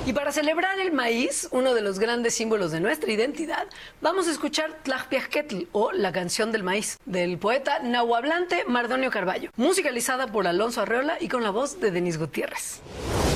Y para celebrar el maíz, uno de los grandes símbolos de nuestra identidad, vamos a escuchar Tlajpiajquetl, o La canción del maíz, del poeta nahuablante Mardonio Carballo, musicalizada por Alonso Arreola y con la voz de Denis Gutiérrez.